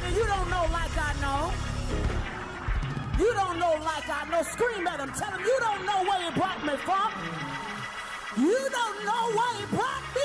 Somebody you don't know like I know. You don't know like I know. Scream at him. Tell him you don't know where he brought me from. You don't know where he brought me